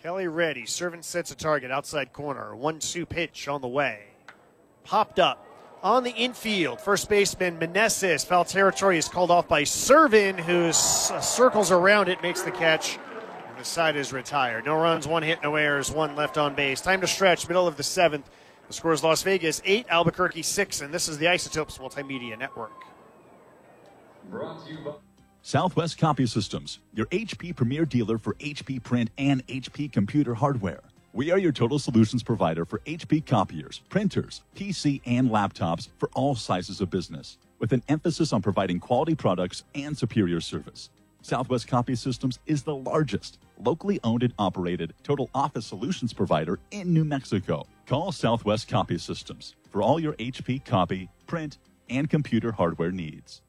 Kelly ready. Servant sets a target. Outside corner. 1-2 pitch on the way. Popped up. On the infield, first baseman Meneses. Foul territory is called off by Servin, who circles around it, makes the catch, and the side is retired. No runs, 1 hit, no errors, 1 left on base. Time to stretch, middle of the 7th. The score is Las Vegas 8, Albuquerque 6, and this is the Isotopes Multimedia Network. Brought to you by Southwest Copy Systems, your HP premier dealer for HP print and HP computer hardware. We are your total solutions provider for HP copiers, printers, PC, and laptops for all sizes of business, with an emphasis on providing quality products and superior service. Southwest Copy Systems is the largest, locally owned and operated total office solutions provider in New Mexico. Call Southwest Copy Systems for all your HP copy, print, and computer hardware needs.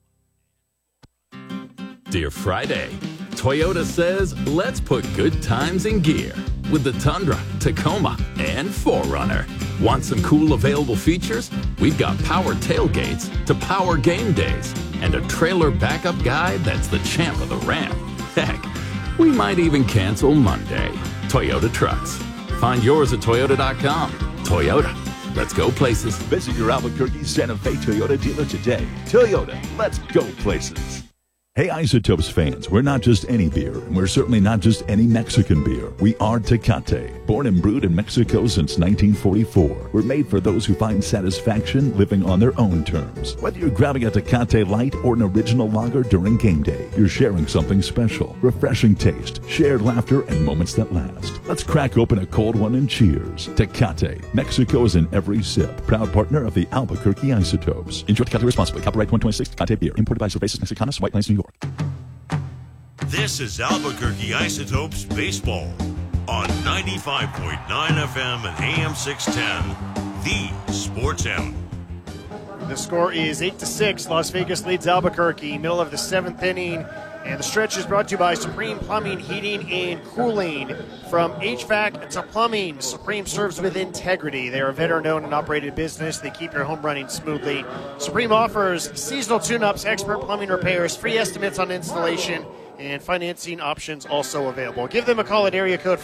Dear Friday, Toyota says, let's put good times in gear with the Tundra, Tacoma, and 4Runner. Want some cool available features? We've got power tailgates to power game days and a trailer backup guide that's the champ of the ramp. Heck, we might even cancel Monday. Toyota Trucks. Find yours at Toyota.com. Toyota, let's go places. Visit your Albuquerque Santa Fe Toyota dealer today. Toyota, let's go places. Hey Isotopes fans, we're not just any beer, and we're certainly not just any Mexican beer. We are Tecate. Born and brewed in Mexico since 1944. We're made for those who find satisfaction living on their own terms. Whether you're grabbing a Tecate Light or an original lager during game day, you're sharing something special. Refreshing taste, shared laughter, and moments that last. Let's crack open a cold one and cheers. Tecate. Mexico is in every sip. Proud partner of the Albuquerque Isotopes. Enjoy Tecate responsibly. Copyright 2026 Tecate Beer. Imported by Cervezas Mexicanas, White Plains, New York. This is Albuquerque Isotopes Baseball on 95.9 FM and AM 610, the Sports Animal. The score is 8-6. Las Vegas leads Albuquerque, middle of the 7th inning. And the stretch is brought to you by Supreme Plumbing, Heating, and Cooling. From HVAC to plumbing, Supreme serves with integrity. They are a veteran-owned and operated business. They keep your home running smoothly. Supreme offers seasonal tune-ups, expert plumbing repairs, free estimates on installation, and financing options also available. Give them a call at area code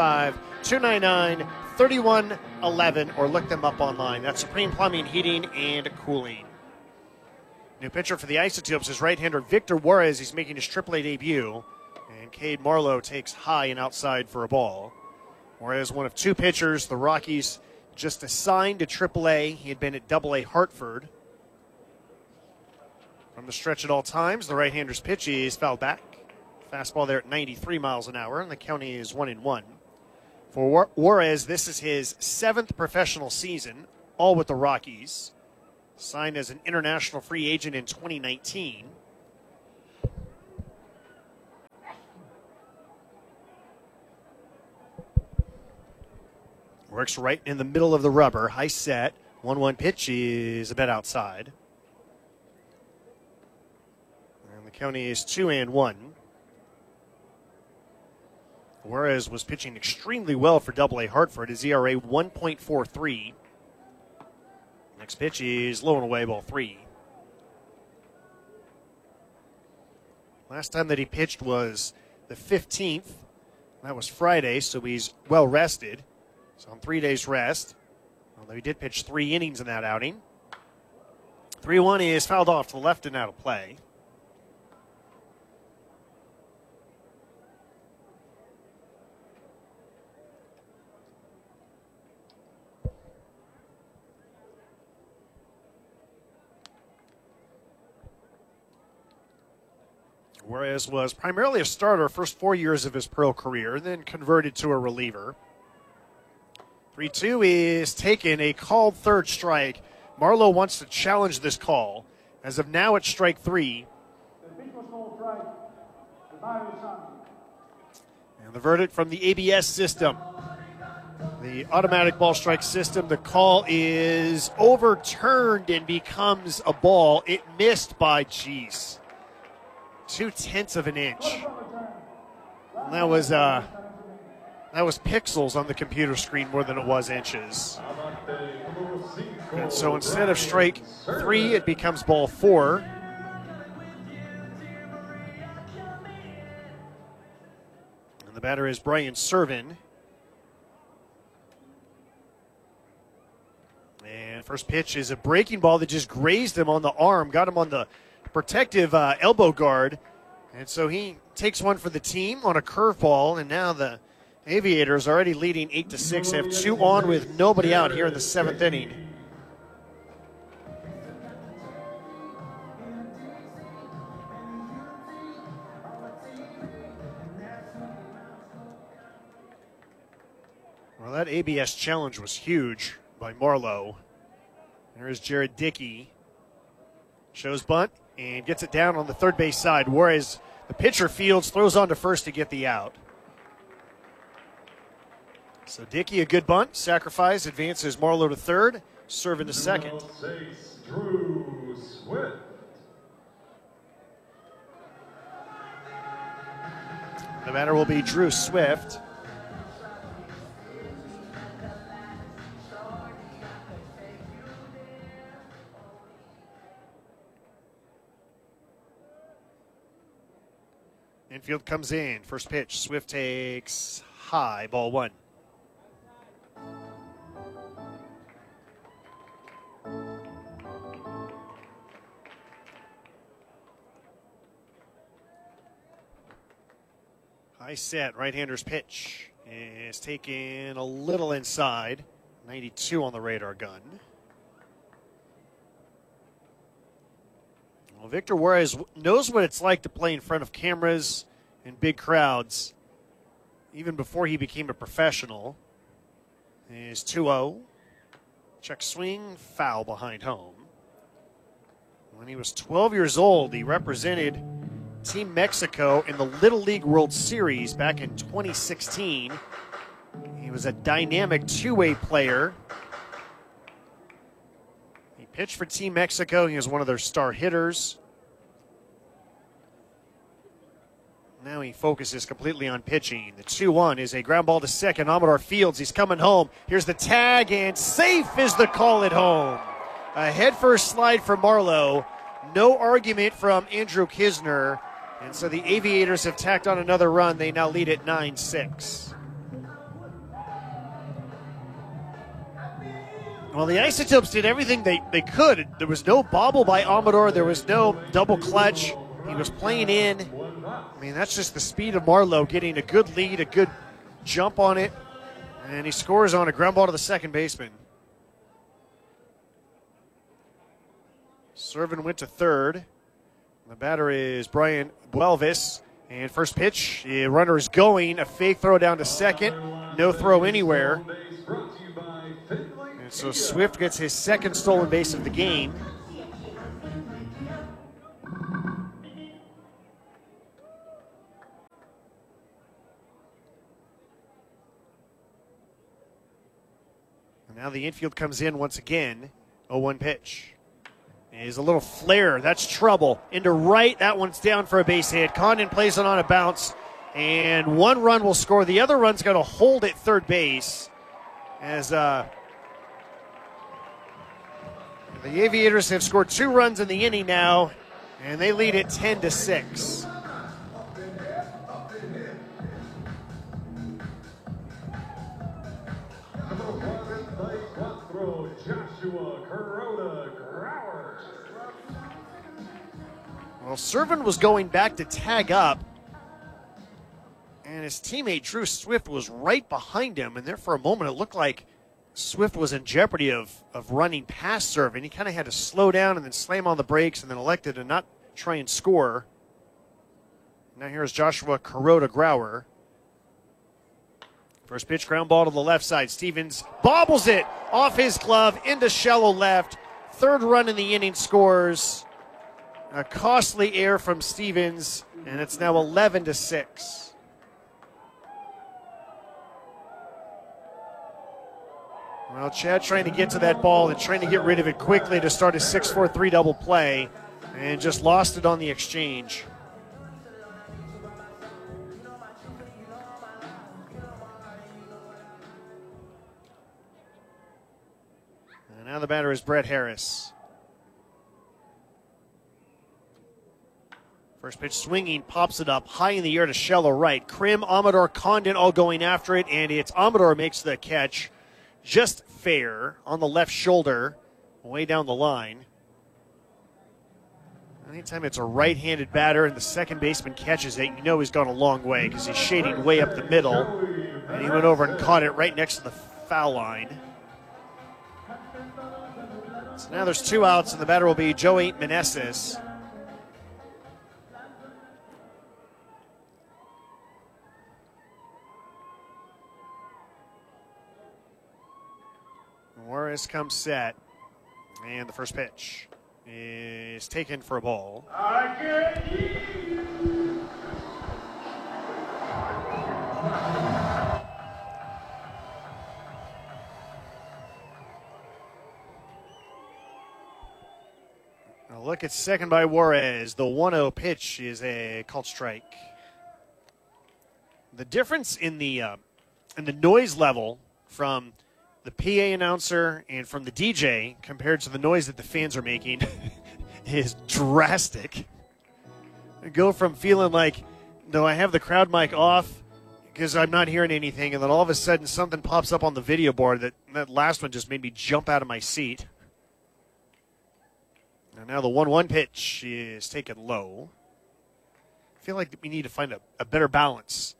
505-299-3111 or look them up online. That's Supreme Plumbing, Heating, and Cooling. New pitcher for the Isotopes is right-hander Victor Juarez. He's making his AAA debut. And Cade Marlowe takes high and outside for a ball. Juarez, one of 2 pitchers the Rockies just assigned to AAA. He had been at AA Hartford. From the stretch at all times, the right-hander's pitch is fouled back. Fastball there at 93 miles an hour, and the count is 1-1. For Juarez, this is his 7th professional season, all with the Rockies. Signed as an international free agent in 2019. Works right in the middle of the rubber. High set. 1-1 pitch is a bit outside. And the count is 2-1. Juarez was pitching extremely well for AA Hartford. His ERA 1.43. Next pitch is low and away, ball 3. Last time that he pitched was the 15th. That was Friday, so he's well rested. So on 3 days rest, although he did pitch 3 innings in that outing. 3-1 is fouled off to the left and out of play. Juarez was primarily a starter first 4 years of his pro career, then converted to a reliever. 3-2 is taken, a called third strike. Marlowe wants to challenge this call. As of now, it's strike 3. And the verdict from the ABS system, the automatic ball strike system, the call is overturned and becomes a ball. It missed by, 0.2 of an inch. And that was pixels on the computer screen more than it was inches. And so instead of strike 3, it becomes ball 4. And the batter is Brian Servin. And first pitch is a breaking ball that just grazed him on the arm, got him on the protective elbow guard. And so he takes one for the team on a curveball, and now the Aviators already leading 8-6, have 2 on with nobody out here in the 7th inning. Well, that ABS challenge was huge by Marlowe. There's Jared Dickey. Shows bunt and gets it down on the third base side, whereas the pitcher Fields throws on to first to get the out. So Dickey, a good bunt, sacrifice, advances Marlowe to third, Servin to second. Drew Swift. The batter will be Drew Swift. Infield comes in. First pitch. Swift takes high. Ball 1. High set. Right-hander's pitch is taken a little inside. 92 on the radar gun. Well, Victor Juarez knows what it's like to play in front of cameras and big crowds, even before he became a professional. Is 2-0. Check swing, foul behind home. When he was 12 years old, he represented Team Mexico in the Little League World Series back in 2016. He was a dynamic two-way player. He pitched for Team Mexico. He was one of their star hitters. Now he focuses completely on pitching. The 2-1 is a ground ball to second. Amador Fields, he's coming home. Here's the tag, and safe is the call at home. A head-first slide for Marlowe. No argument from Andrew Kisner. And so the Aviators have tacked on another run. They now lead at 9-6. Well, the Isotopes did everything they could. There was no bobble by Amador. There was no double clutch. He was playing in. I mean, that's just the speed of Marlowe, getting a good lead, a good jump on it. And he scores on a ground ball to the second baseman. Servin went to third. The batter is Brian Buelvis. And first pitch, the runner is going. A fake throw down to second. No throw anywhere. And so Swift gets his second stolen base of the game. And now the infield comes in once again. 0-1 pitch. Is a little flare. That's trouble. Into right. That one's down for a base hit. Condon plays it on a bounce. And one run will score. The other run's going to hold at third base. As the Aviators have scored 2 runs in the inning now. And they lead it 10-6. Well, Servin was going back to tag up, and his teammate Drew Swift was right behind him, and there for a moment it looked like Swift was in jeopardy of running past Servin. He kind of had to slow down and then slam on the brakes and then elected to not try and score. Now here's Joshua Kuroda-Grauer. First pitch, ground ball to the left side. Stevens bobbles it off his glove into shallow left. Third run in the inning scores. A costly error from Stevens, and it's now 11-6. Well, Chad trying to get to that ball and trying to get rid of it quickly to start a 6-4-3 double play, and just lost it on the exchange. And now the batter is Brett Harris. First pitch swinging, pops it up high in the air to shallow right. Krim, Amador, Condon all going after it, and it's Amador makes the catch just fair on the left shoulder, way down the line. Anytime it's a right-handed batter and the second baseman catches it, you know he's gone a long way because he's shading way up the middle. And he went over and caught it right next to the foul line. So now there's 2 outs, and the batter will be Joey Meneses. Juarez comes set, and the first pitch is taken for a ball. A look at second by Juarez. The 1-0 pitch is a called strike. The difference in the noise level from the PA announcer and from the DJ compared to the noise that the fans are making is drastic. I go from feeling like, no, I have the crowd mic off because I'm not hearing anything, and then all of a sudden something pops up on the video board that last one just made me jump out of my seat. And now the 1-1 pitch is taken low. I feel like we need to find a better balance.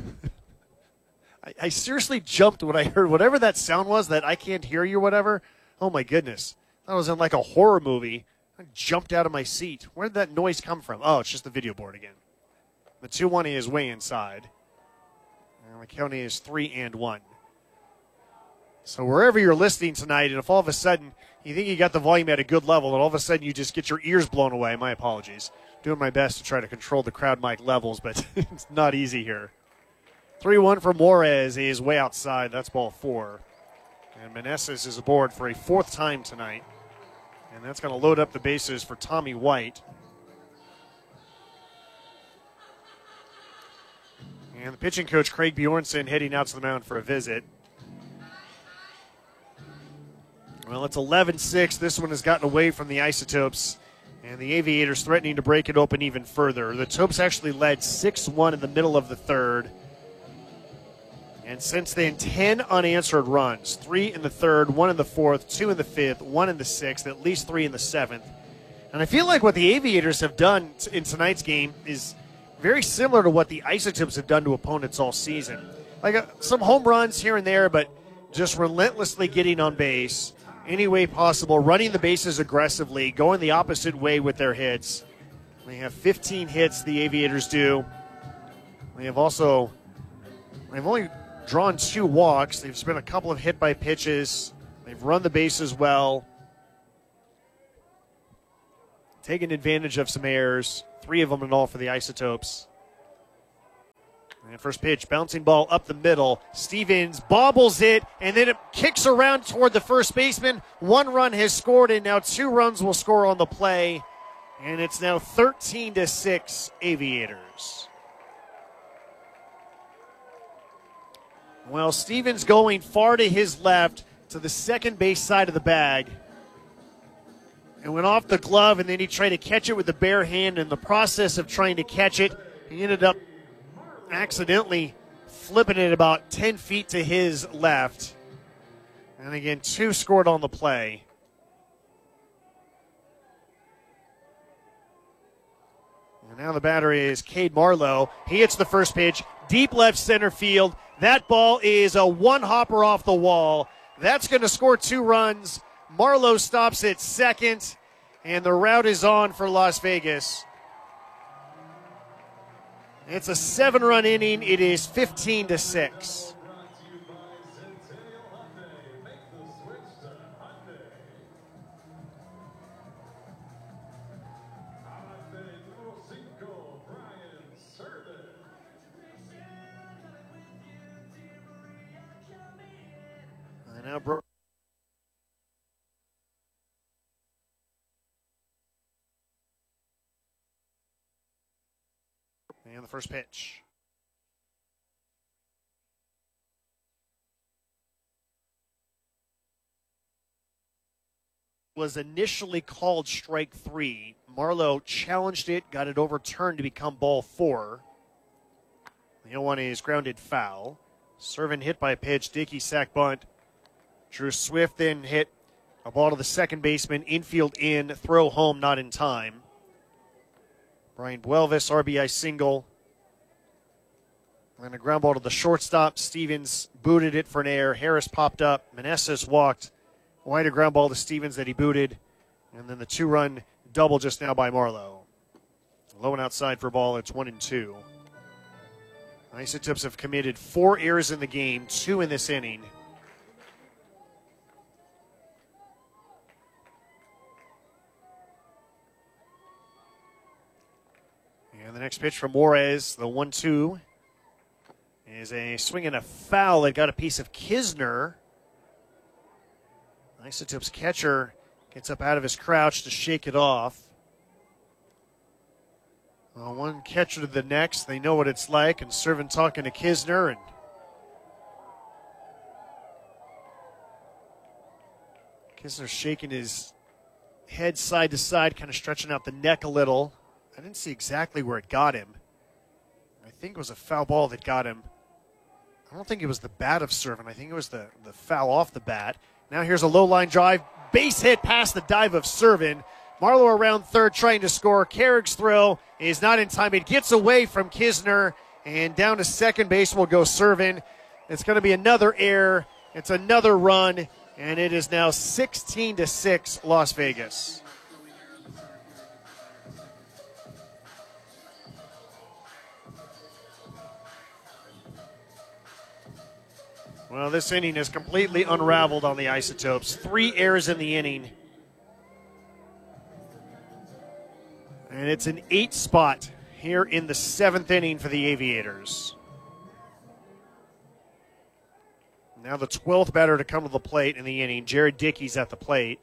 I seriously jumped when I heard whatever that sound was, that I can't hear you or whatever. Oh, my goodness. That was in like a horror movie. I jumped out of my seat. Where did that noise come from? Oh, it's just the video board again. The 2-1 is way inside. And the count is 3-1. So wherever you're listening tonight, and if all of a sudden you think you got the volume at a good level, and all of a sudden you just get your ears blown away, my apologies. Doing my best to try to control the crowd mic levels, but it's not easy here. 3-1 for Juarez. He is way outside. That's ball 4. And Meneses is aboard for a 4th time tonight. And that's going to load up the bases for Tommy White. And the pitching coach, Craig Bjornson, heading out to the mound for a visit. Well, it's 11-6. This one has gotten away from the Isotopes. And the Aviators threatening to break it open even further. The Topes actually led 6-1 in the middle of the 3rd. And since then, 10 unanswered runs, 3 in the 3rd, 1 in the 4th, 2 in the 5th, 1 in the 6th, at least 3 in the 7th. And I feel like what the Aviators have done in tonight's game is very similar to what the Isotopes have done to opponents all season. Like some home runs here and there, but just relentlessly getting on base any way possible, running the bases aggressively, going the opposite way with their hits. They have 15 hits, the Aviators do. They've only drawn 2 walks. They've spent a couple of hit by pitches. They've run the bases well. Taken advantage of some errors. 3 of them in all for the Isotopes. And first pitch, bouncing ball up the middle. Stevens bobbles it, and then it kicks around toward the first baseman. 1 run has scored, and now 2 runs will score on the play. And it's now 13-6 Aviators. Well, Stevens going far to his left to the second base side of the bag. And went off the glove, and then he tried to catch it with the bare hand. In the process of trying to catch it, he ended up accidentally flipping it about 10 feet to his left. And again, 2 scored on the play. And now the batter is Cade Marlowe. He hits the first pitch, deep left center field. That ball is a one-hopper off the wall. That's going to score 2 runs. Marlowe stops at second, and the route is on for Las Vegas. It's a 7-run inning. It is 15-6. And now and the first pitch. was initially called strike 3. Marlowe challenged it, got it overturned to become ball 4. The 0-1 is grounded foul. Servin hit by a pitch, Dickey sack bunt. Drew Swift then hit a ball to the second baseman, infield in, throw home, not in time. Brian Buelvis, RBI single. And a ground ball to the shortstop. Stevens booted it for an error. Harris popped up. Meneses walked. Wide a ground ball to Stevens that he booted. And then the 2-run double just now by Marlowe. Low and outside for ball. It's 1-2. Isotopes have committed 4 errors in the game, 2 in this inning. And the next pitch from Juarez, the 1-2, is a swing and a foul that got a piece of Kisner. Isotopes catcher gets up out of his crouch to shake it off. Well, one catcher to the next. They know what it's like, and Servin talking to Kisner. And Kisner shaking his head side to side, kind of stretching out the neck a little. I didn't see exactly where it got him. I think it was a foul ball that got him. I don't think it was the bat of Servin. I think it was the foul off the bat. Now here's a low line drive. Base hit past the dive of Servin. Marlowe around third trying to score. Carrick's throw is not in time. It gets away from Kisner, and down to second base will go Servin. It's going to be another error. It's another run, and it is now 16-6 Las Vegas. Well, this inning is completely unraveled on the Isotopes. 3 errors in the inning. And it's an 8 spot here in the 7th inning for the Aviators. Now the 12th batter to come to the plate in the inning. Jared Dickey's at the plate.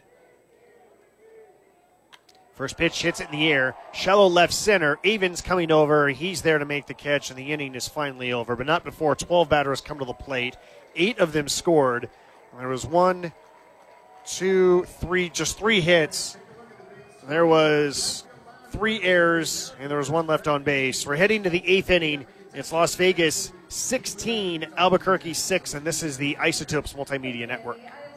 First pitch hits it in the air. Shallow left center. Avens coming over. He's there to make the catch, and the inning is finally over. But not before 12 batters come to the plate. 8 of them scored. There was 1, 2, 3, just 3 hits. There was 3 errors, and there was 1 left on base. We're heading to the 8th inning. It's Las Vegas 16, Albuquerque 6, and this is the Isotopes Multimedia Network.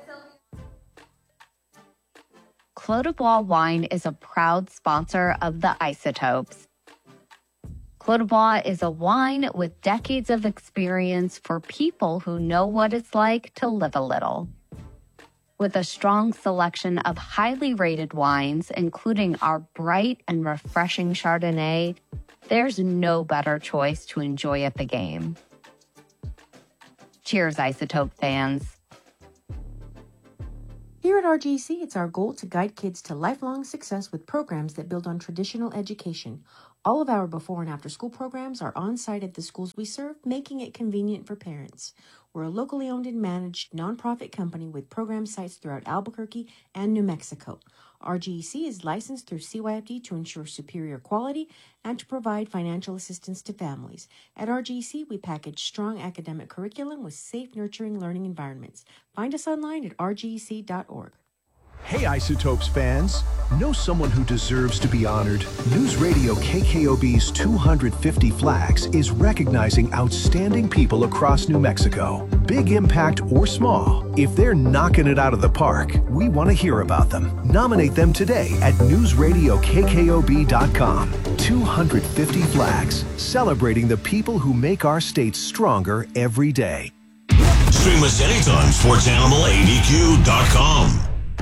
Clos du Bois Wine is a proud sponsor of the Isotopes. Clos du Bois is a wine with decades of experience for people who know what it's like to live a little. With a strong selection of highly rated wines, including our bright and refreshing Chardonnay, there's no better choice to enjoy at the game. Cheers, Isotope fans. Here at RGC, it's our goal to guide kids to lifelong success with programs that build on traditional education. All of our before and after school programs are on site at the schools we serve, making it convenient for parents. We're a locally owned and managed nonprofit company with program sites throughout Albuquerque and New Mexico. RGC is licensed through CYFD to ensure superior quality and to provide financial assistance to families. At RGC, we package strong academic curriculum with safe, nurturing learning environments. Find us online at rgc.org. Hey Isotopes fans, know someone who deserves to be honored? News Radio KKOB's 250 Flags is recognizing outstanding people across New Mexico. Big impact or small, if they're knocking it out of the park, we want to hear about them. Nominate them today at newsradiokkkob.com. 250 Flags, celebrating the people who make our state stronger every day. Stream us anytime, sportsanimaladq.com.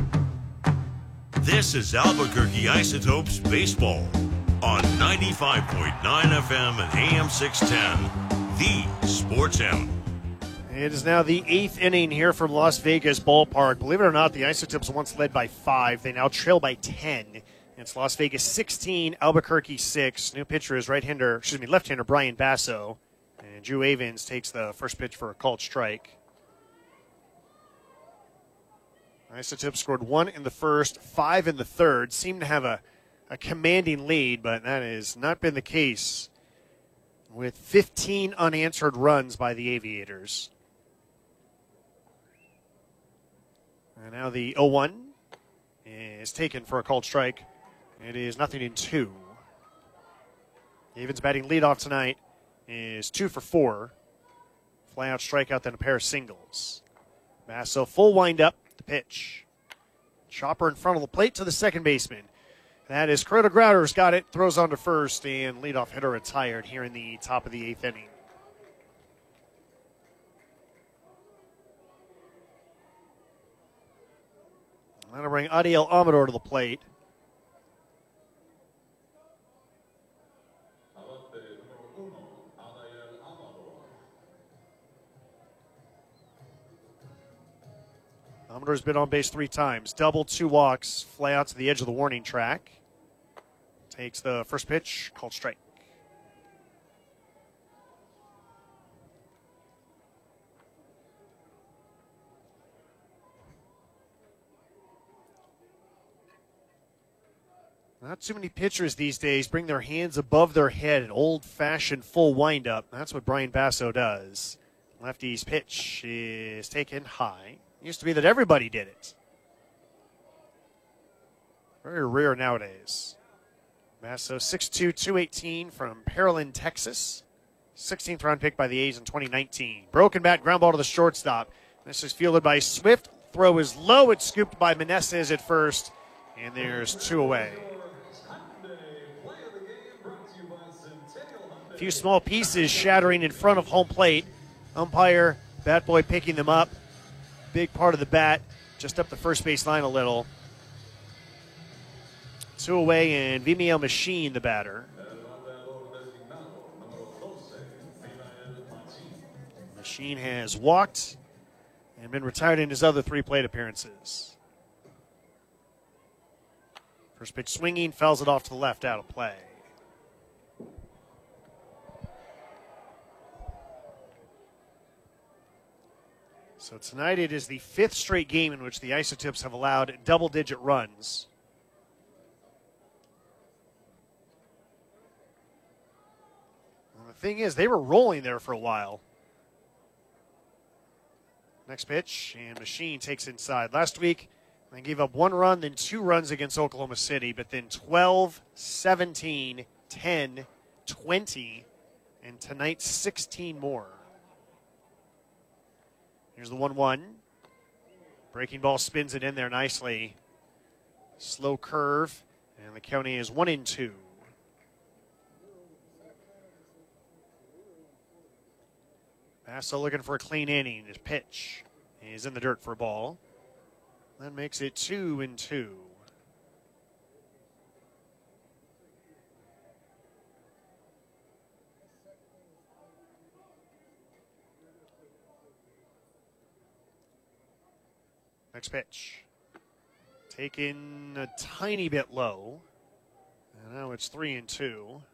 This is Albuquerque Isotopes Baseball on 95.9 FM and AM 610, the Sports Animal. It is now the 8th inning here from Las Vegas Ballpark. Believe it or not, the Isotopes once led by 5. They now trail by 10. It's Las Vegas 16, Albuquerque 6. New pitcher is left-hander Brian Basso. And Drew Avens takes the first pitch for a called strike. Isotopes scored 1 in the first, 5 in the third. Seemed to have a commanding lead, but that has not been the case with 15 unanswered runs by the Aviators. And now the 0-1 is taken for a called strike. It is 0-2. Havens batting leadoff tonight is 2 for 4. Fly out strikeout, then a pair of singles. Basso full windup, the pitch. Chopper in front of the plate to the second baseman. That is Corota Grouder's got it, throws on to first, and leadoff hitter retired here in the top of the 8th inning. That'll bring Adiel Amador to the plate. Amador's been on base 3 times. Double, 2 walks, fly out to the edge of the warning track. Takes the first pitch, called strike. Not too many pitchers these days bring their hands above their head, an old-fashioned full windup. That's what Brian Basso does. Lefty's pitch is taken high. Used to be that everybody did it. Very rare nowadays. Basso, 6'2", 218 from Pearland, Texas. 16th round pick by the A's in 2019. Broken bat, ground ball to the shortstop. This is fielded by Swift. Throw is low. It's scooped by Meneses at first. And there's 2 away. A few small pieces shattering in front of home plate. Umpire, bat boy picking them up. Big part of the bat, just up the first base line a little. 2 away, and Vimeo Machine, the batter. Machine has walked and been retired in his other 3 plate appearances. First pitch swinging, fouls it off to the left, out of play. So tonight it is the 5th straight game in which the Isotopes have allowed double-digit runs. And the thing is, they were rolling there for a while. Next pitch, and Machine takes inside. Last week, they gave up 1 run, then 2 runs against Oklahoma City, but then 12, 17, 10, 20, and tonight 16 more. Here's the 1-1. Breaking ball spins it in there nicely. Slow curve, and the count is 1-2. Basso looking for a clean inning. His pitch is in the dirt for a ball. That makes it 2-2. Next pitch. Taken a tiny bit low. And now it's 3-2.